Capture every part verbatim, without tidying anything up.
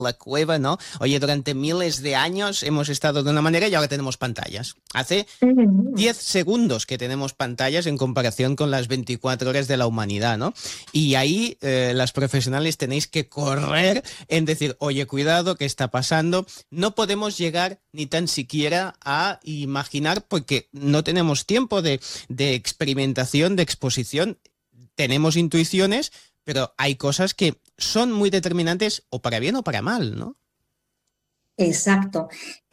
la cueva, ¿no? Oye, durante miles de años hemos estado de una manera y ahora tenemos pantallas. Hace diez segundos que tenemos pantallas en comparación con las veinticuatro horas de la humanidad, ¿no? Y ahí eh, las profesionales tenéis que correr en decir, oye, cuidado, ¿qué está pasando? No podemos llegar ni tan siquiera a imaginar porque no tenemos tiempo de, de experimentación, de exposición. Tenemos intuiciones, pero hay cosas que son muy determinantes o para bien o para mal, ¿no? Exacto.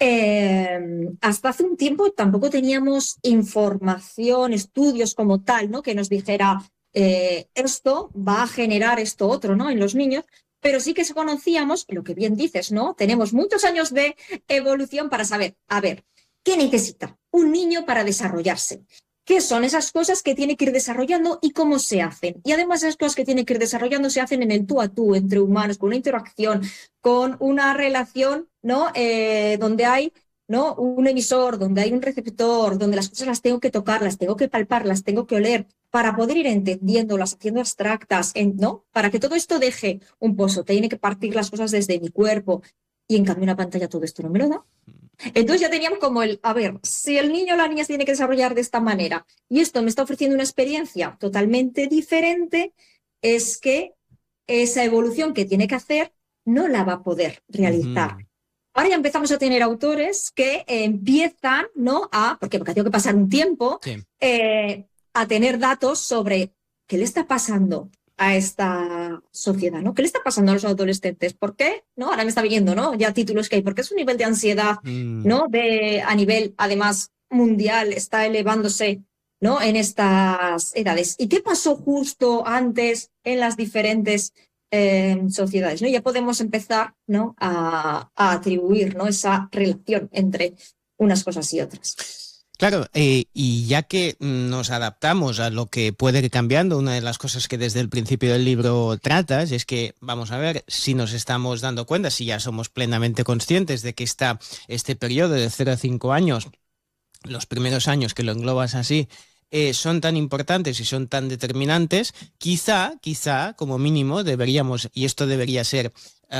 Eh, hasta hace un tiempo tampoco teníamos información, estudios como tal, ¿no? Que nos dijera eh, esto va a generar esto otro, ¿no? En los niños, pero sí que conocíamos, lo que bien dices, ¿no? Tenemos muchos años de evolución para saber, a ver, ¿qué necesita un niño para desarrollarse? ¿Qué son esas cosas que tiene que ir desarrollando y cómo se hacen? Y además esas cosas que tiene que ir desarrollando se hacen en el tú a tú, entre humanos, con una interacción, con una relación, ¿no? Eh, donde hay, ¿no? Un emisor, donde hay un receptor, donde las cosas las tengo que tocar, las tengo que palpar, las tengo que oler, para poder ir entendiéndolas, haciendo abstractas, ¿no? Para que todo esto deje un pozo, tiene que partir las cosas desde mi cuerpo. Y en cambio una pantalla todo esto no me lo da. Entonces ya teníamos como el, a ver, si el niño o la niña se tiene que desarrollar de esta manera y esto me está ofreciendo una experiencia totalmente diferente, es que esa evolución que tiene que hacer no la va a poder realizar. Uh-huh. Ahora ya empezamos a tener autores que eh, empiezan, ¿no? A, porque, porque ha tenido que pasar un tiempo, Sí. eh, a tener datos sobre qué le está pasando a esta sociedad, ¿no? ¿Qué le está pasando a los adolescentes? ¿Por qué? ¿No? Ahora me está viendo, ¿no? Ya títulos que hay. ¿Por qué su nivel de ansiedad, Mm. ¿no? De, a nivel, además, mundial está elevándose, ¿no? En estas edades. ¿Y qué pasó justo antes en las diferentes eh, sociedades, ¿no? Ya podemos empezar, ¿no? a, a atribuir, ¿no? Esa relación entre unas cosas y otras. Claro, eh, y ya que nos adaptamos a lo que puede ir cambiando, una de las cosas que desde el principio del libro tratas es que, vamos a ver, si nos estamos dando cuenta, si ya somos plenamente conscientes de que está este periodo de cero a cinco años, los primeros años que lo englobas así, eh, son tan importantes y son tan determinantes, quizá, quizá, como mínimo, deberíamos, y esto debería ser,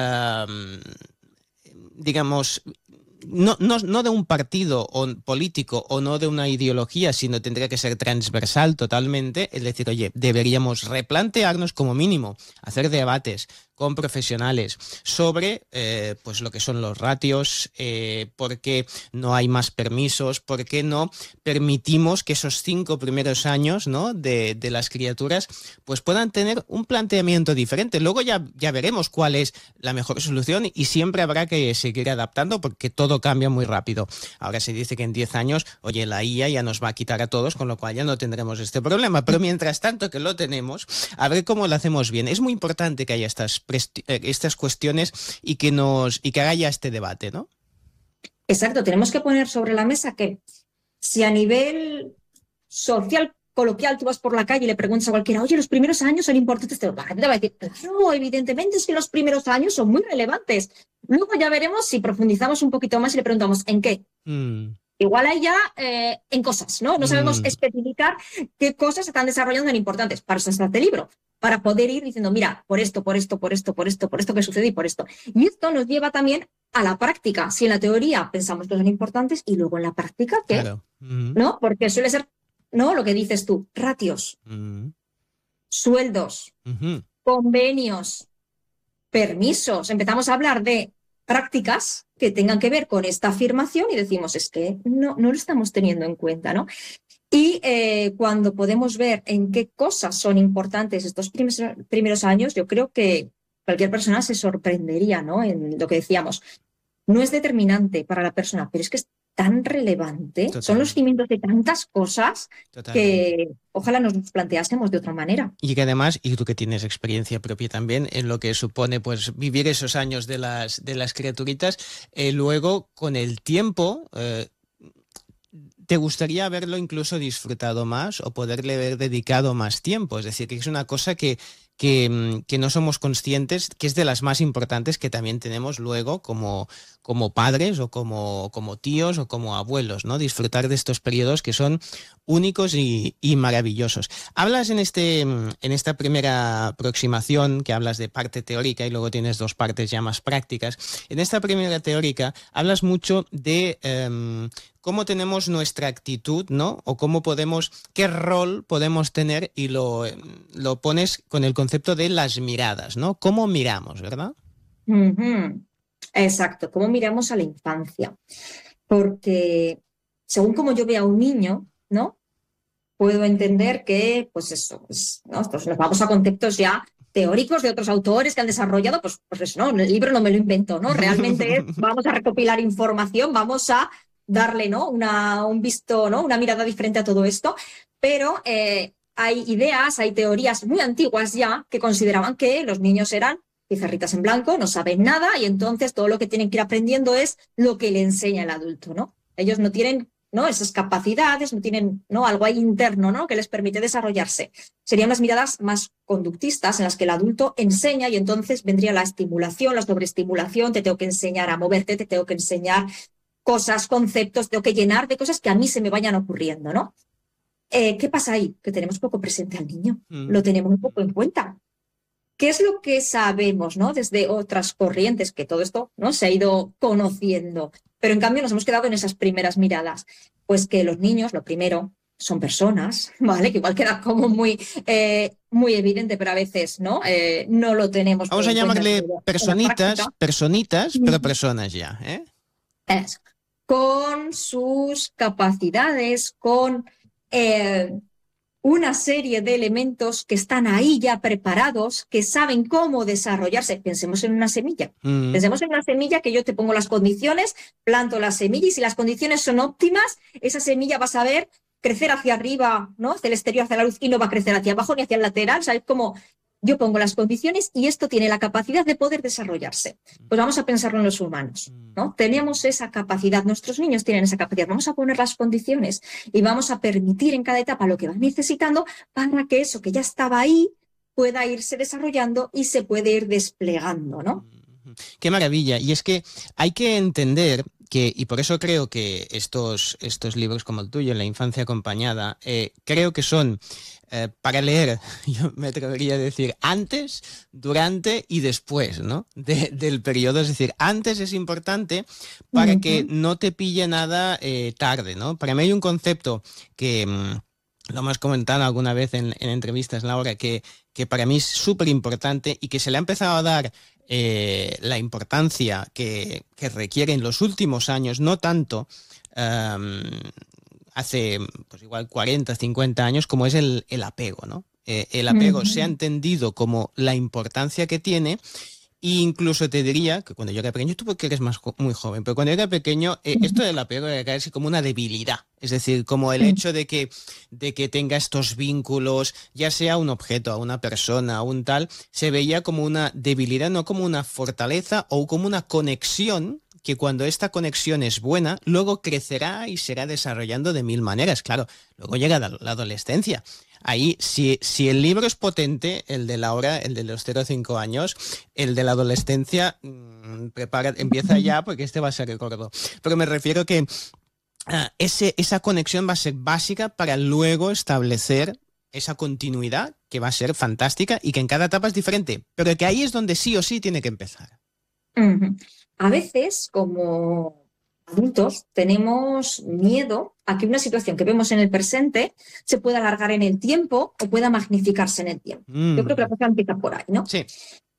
um, digamos, No, no, no de un partido o político o no de una ideología, sino tendría que ser transversal totalmente, es decir, oye, deberíamos replantearnos como mínimo, hacer debates con profesionales sobre eh, pues lo que son los ratios, eh, por qué no hay más permisos, por qué no permitimos que esos cinco primeros años, ¿no? de, de las criaturas pues puedan tener un planteamiento diferente. Luego ya, ya veremos cuál es la mejor solución y siempre habrá que seguir adaptando porque todo cambia muy rápido. Ahora se dice que en diez años, oye, la I A ya nos va a quitar a todos, con lo cual ya no tendremos este problema. Pero mientras tanto que lo tenemos, a ver cómo lo hacemos bien. Es muy importante que haya estas, estas cuestiones y que, nos, y que haya este debate, ¿no? Exacto, tenemos que poner sobre la mesa que si a nivel social, coloquial, tú vas por la calle y le preguntas a cualquiera, oye, los primeros años son importantes, la gente te va a decir, claro, evidentemente es que los primeros años son muy relevantes. Luego ya veremos si profundizamos un poquito más y le preguntamos, ¿en qué? Mm. Igual hay ya eh, en cosas, ¿no? No sabemos Mm. especificar qué cosas se están desarrollando en importantes. Para eso está este libro, para poder ir diciendo, mira, por esto, por esto, por esto, por esto, por esto que sucede y por esto. Y esto nos lleva también a la práctica. Si en la teoría pensamos que son importantes y luego en la práctica, ¿qué? Claro. Mm. ¿No? Porque suele ser, ¿no? Lo que dices tú, ratios, Mm. sueldos, Mm-hmm. convenios, permisos. Empezamos a hablar de prácticas que tengan que ver con esta afirmación y decimos, es que no, no lo estamos teniendo en cuenta, ¿no? Y eh, cuando podemos ver en qué cosas son importantes estos primeros, primeros años, yo creo que cualquier persona se sorprendería, ¿no? En lo que decíamos. No es determinante para la persona, pero es que es tan relevante, Totalmente. Son los cimientos de tantas cosas Totalmente. que ojalá nos planteásemos de otra manera. Y que además, y tú que tienes experiencia propia también en lo que supone pues vivir esos años de las, de las criaturitas, eh, luego con el tiempo, eh, ¿te gustaría haberlo incluso disfrutado más o poderle haber dedicado más tiempo? Es decir, que es una cosa que, que, que no somos conscientes, que es de las más importantes que también tenemos luego como, como padres o como, como tíos o como abuelos, ¿no? Disfrutar de estos periodos que son únicos y, y maravillosos. Hablas en, este, en esta primera aproximación, que hablas de parte teórica y luego tienes dos partes ya más prácticas. En esta primera teórica hablas mucho de eh, cómo tenemos nuestra actitud, ¿no? O cómo podemos, qué rol podemos tener, y lo, lo pones con el concepto de las miradas, ¿no? ¿Cómo miramos, verdad? Uh-huh. Exacto, cómo miramos a la infancia. Porque según como yo vea a un niño, ¿no? Puedo entender que, pues eso, pues, ¿no? Pues nos vamos a conceptos ya teóricos de otros autores que han desarrollado, pues, pues eso, ¿no? El libro no me lo invento, ¿no? Realmente es, vamos a recopilar información, vamos a darle, ¿no? Una, un visto, ¿no? Una mirada diferente a todo esto, pero eh, hay ideas, hay teorías muy antiguas ya que consideraban que los niños eran pizarritas en blanco, no saben nada y entonces todo lo que tienen que ir aprendiendo es lo que le enseña el adulto, ¿no? Ellos no tienen, ¿no? Esas capacidades, no tienen, ¿no? Algo ahí interno, ¿no? Que les permite desarrollarse. Serían unas miradas más conductistas en las que el adulto enseña y entonces vendría la estimulación, la sobreestimulación, te tengo que enseñar a moverte, te tengo que enseñar cosas, conceptos, tengo que llenar de cosas que a mí se me vayan ocurriendo, ¿no? Eh, ¿Qué pasa ahí? Que tenemos poco presente al niño, mm. lo tenemos un poco en cuenta. ¿Qué es lo que sabemos, ¿no? Desde otras corrientes, que todo esto, ¿no? Se ha ido conociendo, pero en cambio nos hemos quedado en esas primeras miradas. Pues que los niños, lo primero, son personas, ¿vale? Que igual queda como muy, eh, muy evidente, pero a veces, ¿no? Eh, no lo tenemos. Vamos a llamarle personitas, personitas, pero personas ya, ¿eh? Eso. Con sus capacidades, con eh, una serie de elementos que están ahí ya preparados, que saben cómo desarrollarse. Pensemos en una semilla. Mm. Pensemos en una semilla que yo te pongo las condiciones, planto la semilla y si las condiciones son óptimas, esa semilla va a saber crecer hacia arriba, ¿no? Hacia el exterior, hacia la luz, y no va a crecer hacia abajo ni hacia el lateral. ¿Sabes cómo? Yo pongo las condiciones y esto tiene la capacidad de poder desarrollarse. Pues vamos a pensarlo en los humanos, ¿no? Tenemos esa capacidad, nuestros niños tienen esa capacidad. Vamos a poner las condiciones y vamos a permitir en cada etapa lo que van necesitando para que eso que ya estaba ahí pueda irse desarrollando y se puede ir desplegando, ¿no? Qué maravilla. Y es que hay que entender que, y por eso creo que estos, estos libros como el tuyo, La infancia acompañada, eh, creo que son eh, para leer, yo me atrevería a decir, antes, durante y después, ¿no? De, del periodo. Es decir, antes es importante para uh-huh. que no te pille nada eh, tarde, ¿no? Para mí hay un concepto que... Mmm, lo hemos comentado alguna vez en, en entrevistas, Laura, que, que para mí es súper importante y que se le ha empezado a dar eh, la importancia que, que requiere en los últimos años, no tanto um, hace pues igual cuarenta, cincuenta años, como es el, el apego, ¿no? Eh, el apego uh-huh. se ha entendido como la importancia que tiene. E incluso te diría que cuando yo era pequeño, tú porque eres más jo- muy joven, pero cuando era pequeño, eh, esto del apego era casi como una debilidad. Es decir, como el hecho de que, de que tenga estos vínculos, ya sea un objeto, a una persona, a un tal, se veía como una debilidad, no como una fortaleza o como una conexión que cuando esta conexión es buena, luego crecerá y será desarrollando de mil maneras. Claro, luego llega la, la adolescencia. Ahí, si, si el libro es potente, el de Laura, el de los cero a cinco años, el de la adolescencia, mmm, prepara, empieza ya porque este va a ser el gordo. Pero me refiero que uh, ese, esa conexión va a ser básica para luego establecer esa continuidad que va a ser fantástica y que en cada etapa es diferente, pero que ahí es donde sí o sí tiene que empezar. Uh-huh. A veces, como adultos, tenemos miedo a que una situación que vemos en el presente se pueda alargar en el tiempo o pueda magnificarse en el tiempo. Mm. Yo creo que la cosa empieza por ahí, ¿no? Sí.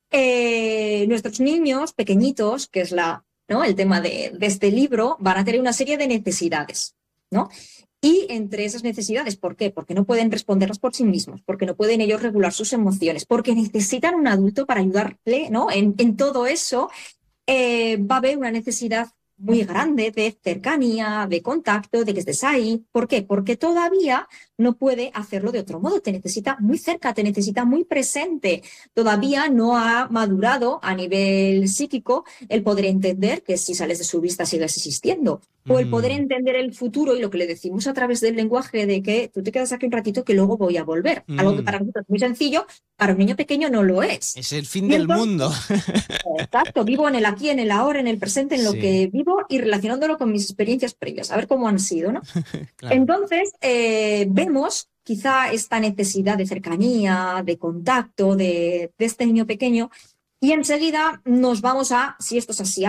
Eh, nuestros niños pequeñitos, que es la, ¿no? el tema de, de este libro, van a tener una serie de necesidades, ¿no? Y entre esas necesidades, ¿por qué? Porque no pueden responderlas por sí mismos, porque no pueden ellos regular sus emociones, porque necesitan un adulto para ayudarle, ¿no? En, en todo eso eh, va a haber una necesidad muy grande de cercanía, de contacto, de que estés ahí. ¿Por qué? Porque todavía no puede hacerlo de otro modo. Te necesita muy cerca, te necesita muy presente. Todavía no ha madurado a nivel psíquico el poder entender que si sales de su vista sigues existiendo. O el poder entender el futuro y lo que le decimos a través del lenguaje de que tú te quedas aquí un ratito que luego voy a volver. Mm. Algo que para nosotros es muy sencillo, para un niño pequeño no lo es. Es el fin y del entonces, mundo. Exacto, vivo en el aquí, en el ahora, en el presente, en lo sí. que vivo y relacionándolo con mis experiencias previas, a ver cómo han sido, ¿no? Claro. Entonces, eh, vemos quizá esta necesidad de cercanía, de contacto de, de este niño pequeño y enseguida nos vamos a, si esto es así,